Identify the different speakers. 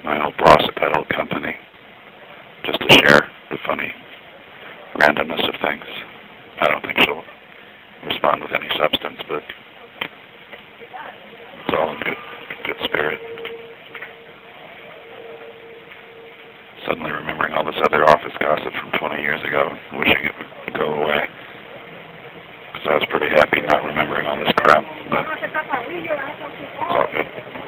Speaker 1: my old boss at that old company, just to share the funny randomness of things. I don't think she'll respond with any substance, but it's all in good spirit. Suddenly remembering all this other office gossip from 20 years ago, wishing it would go away. Because I was pretty happy not remembering all this crap, but it's all good.